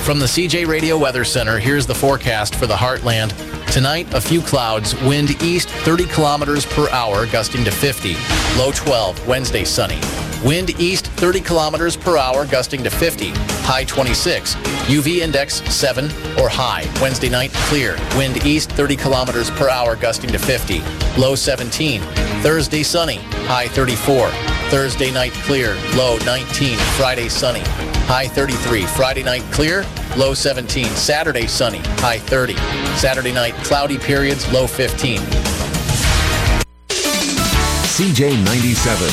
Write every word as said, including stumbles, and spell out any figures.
From the C J Radio Weather Center, here's the forecast for the Heartland. Tonight, a few clouds, wind east thirty kilometers per hour, gusting to fifty. Low twelve, Wednesday sunny. Wind east thirty kilometers per hour, gusting to fifty. High twenty-six. U V index seven or high. Wednesday night, clear. Wind east thirty kilometers per hour, gusting to fifty. Low seventeen. Thursday sunny. High thirty-four. Thursday night, clear. Low nineteen. Friday sunny. High thirty-three. Friday night, clear. Low seventeen. Saturday sunny. High thirty. Saturday night, cloudy periods. Low fifteen. C J ninety-seven,